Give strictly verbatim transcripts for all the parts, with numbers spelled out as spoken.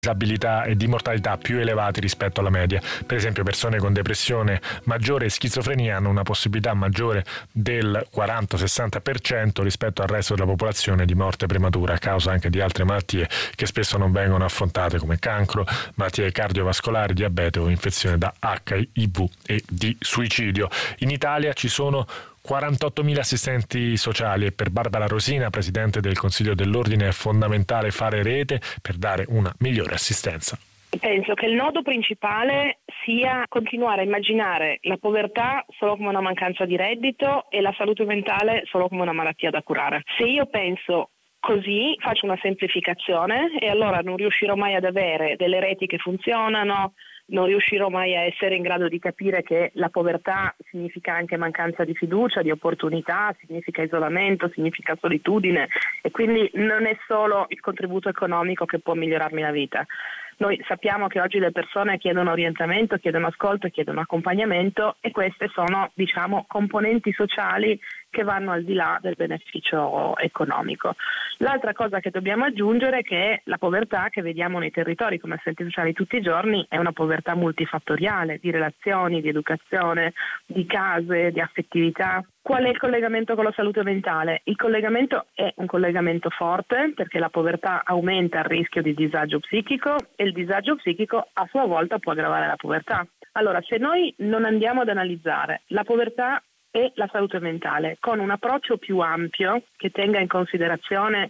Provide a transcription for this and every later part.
disabilità e di mortalità più elevati rispetto alla media. Per esempio, persone con depressione maggiore e schizofrenia hanno una possibilità maggiore del quaranta-sessanta per cento rispetto al resto della popolazione di morte prematura a causa anche di altre malattie che spesso non vengono affrontate, come cancro, malattie cardiovascolari, diabete o infezione da acca i vu e di suicidio. In Italia ci sono quarantottomila assistenti sociali e per Barbara Rosina, presidente del Consiglio dell'Ordine, è fondamentale fare rete per dare una migliore assistenza. Penso che il nodo principale sia continuare a immaginare la povertà solo come una mancanza di reddito e la salute mentale solo come una malattia da curare. Se io penso così, faccio una semplificazione e allora non riuscirò mai ad avere delle reti che funzionano, non riuscirò mai a essere in grado di capire che la povertà significa anche mancanza di fiducia, di opportunità, significa isolamento, significa solitudine e quindi non è solo il contributo economico che può migliorarmi la vita. Noi sappiamo che oggi le persone chiedono orientamento, chiedono ascolto e chiedono accompagnamento e queste sono, diciamo, componenti sociali che vanno al di là del beneficio economico. L'altra cosa che dobbiamo aggiungere è che la povertà che vediamo nei territori come assistenti sociali tutti i giorni è una povertà multifattoriale di relazioni, di educazione, di case, di affettività. Qual è il collegamento con la salute mentale? Il collegamento è un collegamento forte perché la povertà aumenta il rischio di disagio psichico e il disagio psichico a sua volta può aggravare la povertà. Allora, se noi non andiamo ad analizzare la povertà e la salute mentale con un approccio più ampio che tenga in considerazione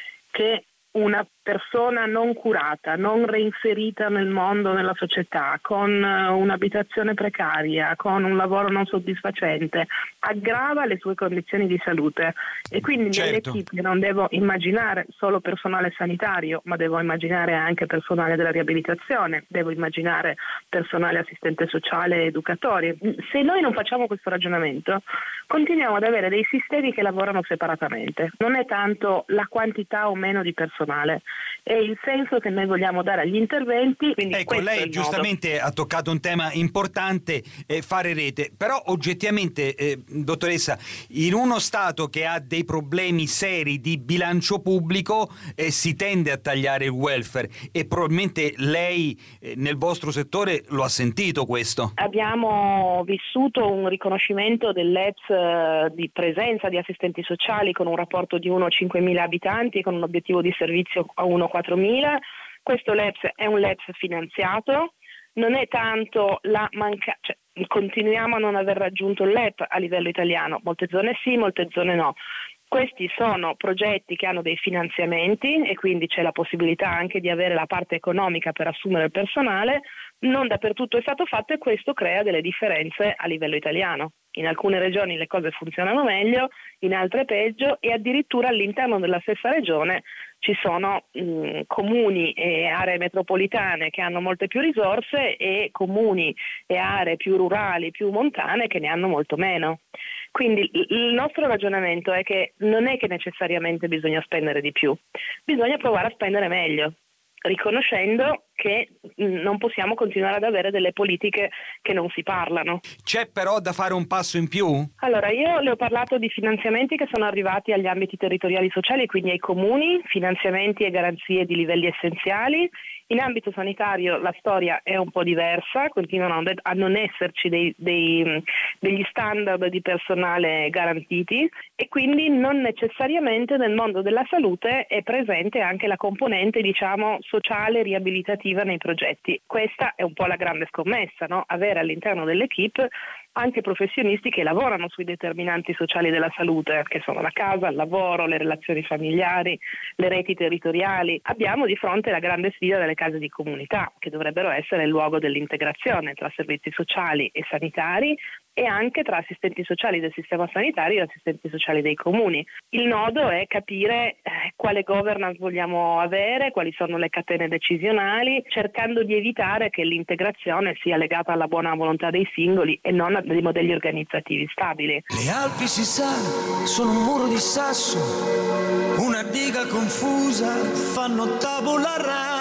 che una persona non curata, non reinserita nel mondo, nella società, con un'abitazione precaria, con un lavoro non soddisfacente, aggrava le sue condizioni di salute e quindi certo. nell'equipe non devo immaginare solo personale sanitario, ma devo immaginare anche personale della riabilitazione, devo immaginare personale assistente sociale e educatori. Se noi non facciamo questo ragionamento, continuiamo ad avere dei sistemi che lavorano separatamente. Non è tanto la quantità o meno di personale, è il senso che noi vogliamo dare agli interventi. Ecco, lei giustamente ha toccato un tema importante, eh, fare rete, però oggettivamente, eh, dottoressa, in uno Stato che ha dei problemi seri di bilancio pubblico eh, si tende a tagliare il welfare e probabilmente lei eh, nel vostro settore lo ha sentito questo. Abbiamo vissuto un riconoscimento dell'E P S eh, di presenza di assistenti sociali con un rapporto di uno a cinquemila abitanti e con un obiettivo di servizio a uno a quattromila. Questo L E P S è un L E P S finanziato, non è tanto la mancanza, cioè, continuiamo a non aver raggiunto l'E P a livello italiano, molte zone sì, molte zone no. Questi sono progetti che hanno dei finanziamenti e quindi c'è la possibilità anche di avere la parte economica per assumere il personale, non dappertutto è stato fatto e questo crea delle differenze a livello italiano. In alcune regioni le cose funzionano meglio, in altre peggio e addirittura all'interno della stessa regione ci sono mh, comuni e aree metropolitane che hanno molte più risorse e comuni e aree più rurali, più montane che ne hanno molto meno. Quindi il nostro ragionamento è che non è che necessariamente bisogna spendere di più, bisogna provare a spendere meglio, riconoscendo che non possiamo continuare ad avere delle politiche che non si parlano. C'è però da fare un passo in più? Allora, io le ho parlato di finanziamenti che sono arrivati agli ambiti territoriali sociali, quindi ai comuni, finanziamenti e garanzie di livelli essenziali. In ambito sanitario la storia è un po' diversa, continuano a non esserci dei, dei, degli standard di personale garantiti e quindi non necessariamente nel mondo della salute è presente anche la componente, diciamo, sociale riabilitativa nei progetti. Questa è un po' la grande scommessa, no? Avere all'interno dell'equipe anche professionisti che lavorano sui determinanti sociali della salute, che sono la casa, il lavoro, le relazioni familiari, le reti territoriali. Abbiamo di fronte la grande sfida delle case di comunità, che dovrebbero essere il luogo dell'integrazione tra servizi sociali e sanitari e anche tra assistenti sociali del sistema sanitario e assistenti sociali dei comuni. Il nodo è capire eh, quale governance vogliamo avere, quali sono le catene decisionali, cercando di evitare che l'integrazione sia legata alla buona volontà dei singoli e non a dei modelli organizzativi stabili. Le Alpi, si sa, sono un muro di sasso, una diga confusa, fanno tabula rasa.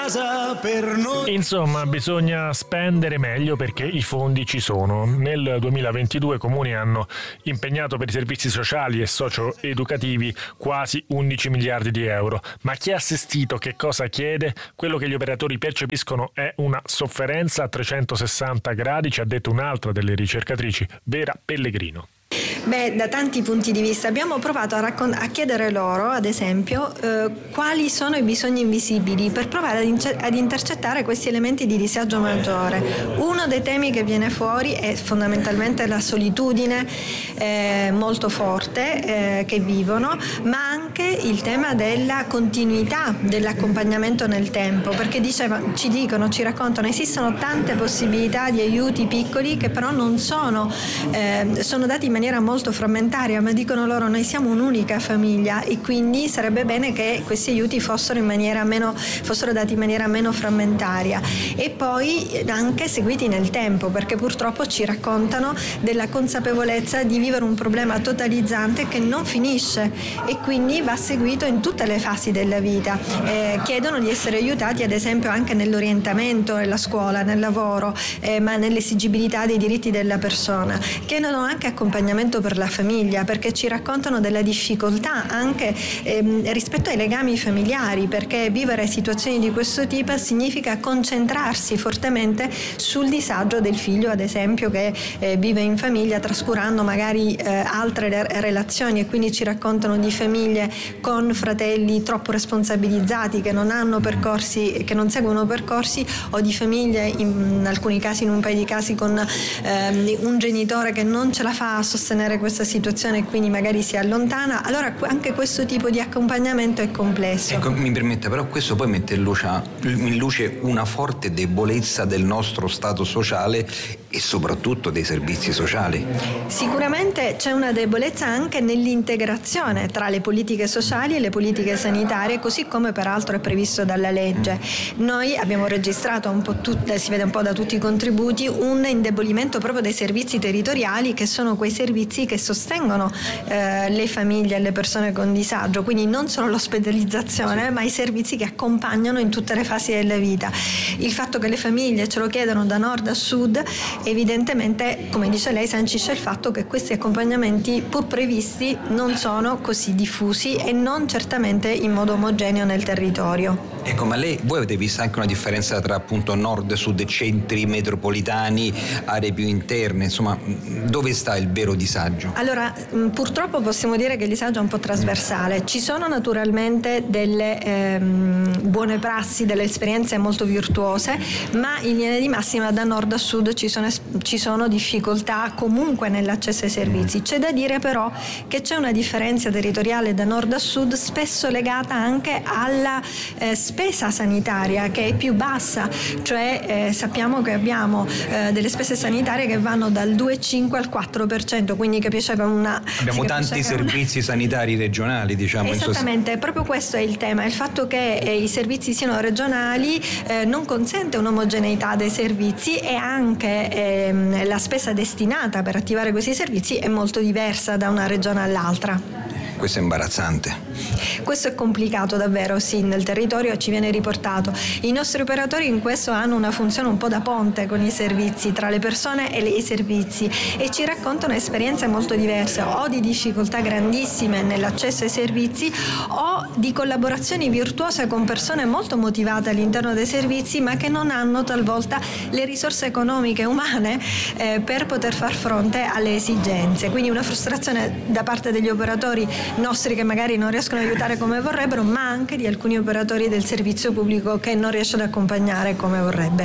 casa per noi. Insomma, bisogna spendere meglio perché i fondi ci sono. Nel duemilaventidue i comuni hanno impegnato per i servizi sociali e socio-educativi quasi undici miliardi di euro. Ma chi ha assistito che cosa chiede? Quello che gli operatori percepiscono è una sofferenza a trecentosessanta gradi, ci ha detto un'altra delle ricercatrici, Vera Pellegrino. Beh, da tanti punti di vista abbiamo provato a, raccon- a chiedere loro, ad esempio, eh, quali sono i bisogni invisibili per provare ad, ince- ad intercettare questi elementi di disagio maggiore. Uno dei temi che viene fuori è fondamentalmente la solitudine eh, molto forte eh, che vivono, ma anche il tema della continuità dell'accompagnamento nel tempo, perché diceva, ci dicono, ci raccontano, esistono tante possibilità di aiuti piccoli che però non sono, eh, sono dati in maniera molto frammentaria, ma dicono loro noi siamo un'unica famiglia e quindi sarebbe bene che questi aiuti fossero in maniera meno fossero dati in maniera meno frammentaria e poi anche seguiti nel tempo, perché purtroppo ci raccontano della consapevolezza di vivere un problema totalizzante che non finisce e quindi va seguito in tutte le fasi della vita. Eh, chiedono di essere aiutati ad esempio anche nell'orientamento, nella scuola, nel lavoro, eh, ma nell'esigibilità dei diritti della persona. Chiedono anche accompagnamento per la famiglia, perché ci raccontano della difficoltà anche ehm, rispetto ai legami familiari, perché vivere situazioni di questo tipo significa concentrarsi fortemente sul disagio del figlio, ad esempio, che eh, vive in famiglia trascurando magari eh, altre re- relazioni e quindi ci raccontano di famiglie con fratelli troppo responsabilizzati che non hanno percorsi, che non seguono percorsi, o di famiglie in alcuni casi, in un paio di casi, con ehm, un genitore che non ce la fa a sostenere questa situazione e quindi magari si allontana. Allora anche questo tipo di accompagnamento è complesso. Ecco, mi permette, però questo poi mette in luce, in luce una forte debolezza del nostro stato sociale e soprattutto dei servizi sociali. Sicuramente c'è una debolezza anche nell'integrazione tra le politiche sociali e le politiche sanitarie, così come peraltro è previsto dalla legge. Noi abbiamo registrato un po' tut- si vede un po' da tutti i contributi un indebolimento proprio dei servizi territoriali, che sono quei servizi che sostengono eh, le famiglie e le persone con disagio, quindi non solo l'ospedalizzazione, ma i servizi che accompagnano in tutte le fasi della vita. Il fatto che le famiglie ce lo chiedano da nord a sud evidentemente, come dice lei, sancisce il fatto che questi accompagnamenti, pur previsti, non sono così diffusi e non certamente in modo omogeneo nel territorio. Ecco, ma lei, voi avete visto anche una differenza tra appunto nord, sud, centri metropolitani, aree più interne, insomma, dove sta il vero disagio? Allora, purtroppo possiamo dire che il disagio è un po' trasversale. Ci sono naturalmente delle ehm, buone prassi, delle esperienze molto virtuose, ma in linea di massima da nord a sud ci sono, ci sono difficoltà comunque nell'accesso ai servizi. C'è da dire però che c'è una differenza territoriale da nord a sud, spesso legata anche alla eh, spesa sanitaria, che è più bassa, cioè eh, sappiamo che abbiamo eh, delle spese sanitarie che vanno dal due virgola cinque al quattro per cento, quindi capisce che una abbiamo tanti servizi una... sanitari regionali, diciamo. Esattamente, proprio questo è il tema, il fatto che eh, i servizi siano regionali eh, non consente un'omogeneità dei servizi e anche ehm, la spesa destinata per attivare questi servizi è molto diversa da una regione all'altra. Questo è imbarazzante. Questo è complicato davvero, sì, nel territorio ci viene riportato. I nostri operatori in questo hanno una funzione un po' da ponte con i servizi, tra le persone e i servizi, e ci raccontano esperienze molto diverse, o di difficoltà grandissime nell'accesso ai servizi o di collaborazioni virtuose con persone molto motivate all'interno dei servizi, ma che non hanno talvolta le risorse economiche e umane eh, per poter far fronte alle esigenze. Quindi una frustrazione da parte degli operatori nostri che magari non riescono a aiutare come vorrebbero, ma anche di alcuni operatori del servizio pubblico che non riescono ad accompagnare come vorrebbe.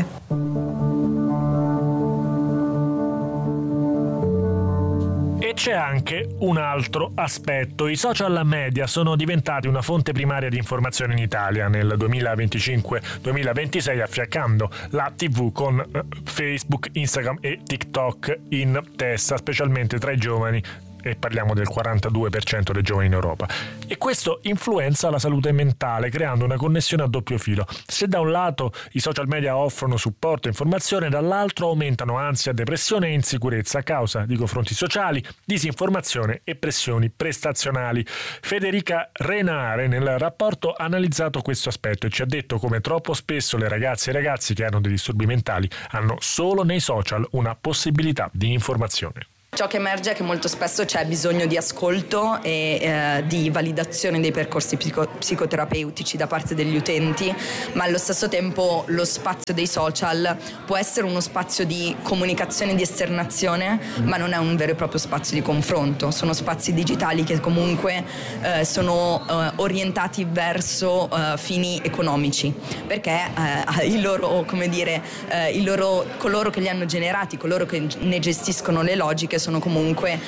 E c'è anche un altro aspetto. I social media sono diventati una fonte primaria di informazione in Italia nel duemilaventicinque duemilaventisei, affiancando la tivù con Facebook, Instagram e TikTok in testa, specialmente tra i giovani e parliamo del quarantadue per cento dei giovani in Europa. E questo influenza la salute mentale, creando una connessione a doppio filo. Se da un lato i social media offrono supporto e informazione, dall'altro aumentano ansia, depressione e insicurezza a causa di confronti sociali, disinformazione e pressioni prestazionali. Federica Renare nel rapporto ha analizzato questo aspetto e ci ha detto come troppo spesso le ragazze e i ragazzi che hanno dei disturbi mentali hanno solo nei social una possibilità di informazione. Ciò che emerge è che molto spesso c'è bisogno di ascolto e eh, di validazione dei percorsi psico- psicoterapeutici da parte degli utenti, ma allo stesso tempo lo spazio dei social può essere uno spazio di comunicazione e di esternazione, ma non è un vero e proprio spazio di confronto. Sono spazi digitali che comunque eh, sono eh, orientati verso eh, fini economici, perché eh, il loro, come dire, eh, il loro, coloro che li hanno generati, coloro che ne gestiscono le logiche sono comunque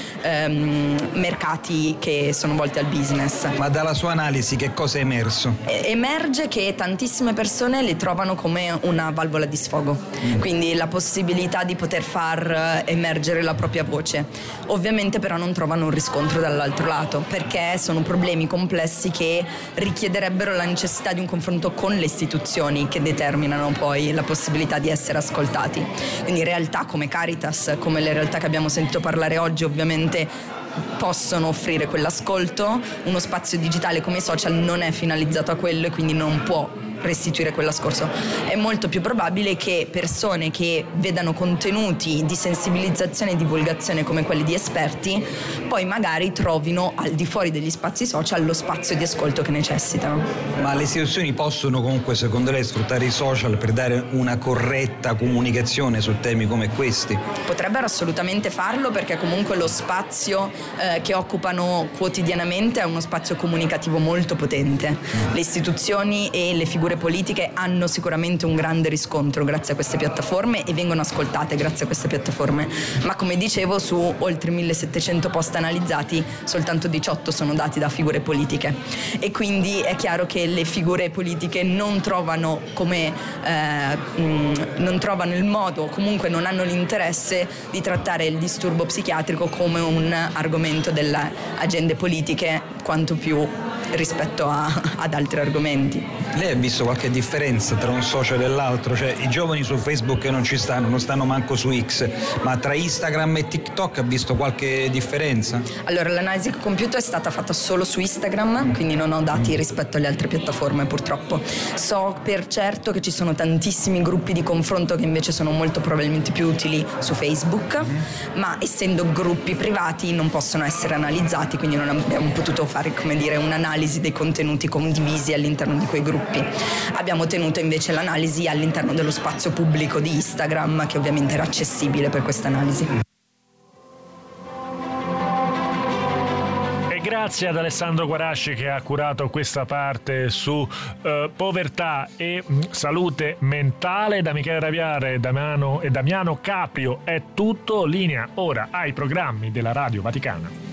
ehm, mercati che sono volti al business. Ma dalla sua analisi che cosa è emerso? E- emerge che tantissime persone li trovano come una valvola di sfogo, mm. quindi la possibilità di poter far emergere la propria voce. Ovviamente però non trovano un riscontro dall'altro lato, perché sono problemi complessi che richiederebbero la necessità di un confronto con le istituzioni che determinano poi la possibilità di essere ascoltati. Quindi realtà come Caritas, come le realtà che abbiamo sentito parlare oggi, ovviamente possono offrire quell'ascolto. Uno spazio digitale come i social non è finalizzato a quello e quindi non può restituire quell'ascolto. È molto più probabile che persone che vedano contenuti di sensibilizzazione e divulgazione come quelli di esperti poi magari trovino al di fuori degli spazi social lo spazio di ascolto che necessitano. Ma le istituzioni possono comunque, secondo lei, sfruttare i social per dare una corretta comunicazione su temi come questi? Potrebbero assolutamente farlo, perché comunque lo spazio eh, che occupano quotidianamente è uno spazio comunicativo molto potente. Le istituzioni e le figure politiche hanno sicuramente un grande riscontro grazie a queste piattaforme e vengono ascoltate grazie a queste piattaforme, ma come dicevo, su oltre millesettecento post analizzati soltanto diciotto sono dati da figure politiche, e quindi è chiaro che le figure politiche non trovano come eh, mh, non trovano il modo, comunque non hanno l'interesse di trattare il disturbo psichiatrico come un argomento delle agende politiche, quanto più rispetto a, ad altri argomenti. Lei ha visto qualche differenza tra un social e l'altro? Cioè, i giovani su Facebook non ci stanno, non stanno manco su X, ma tra Instagram e TikTok ha visto qualche differenza? Allora, l'analisi compiuta è stata fatta solo su Instagram, quindi non ho dati rispetto alle altre piattaforme, purtroppo. So per certo che ci sono tantissimi gruppi di confronto che invece sono molto probabilmente più utili su Facebook, ma essendo gruppi privati non possono essere analizzati, quindi non abbiamo potuto fare, come dire, un'analisi dei contenuti condivisi all'interno di quei gruppi. Abbiamo tenuto invece l'analisi all'interno dello spazio pubblico di Instagram, che ovviamente era accessibile per questa analisi. E grazie ad Alessandro Guarasci che ha curato questa parte su eh, povertà e mh, salute mentale. Da Michele Raviare e Damiano, e Damiano Caprio è tutto. Linea ora ai programmi della Radio Vaticana.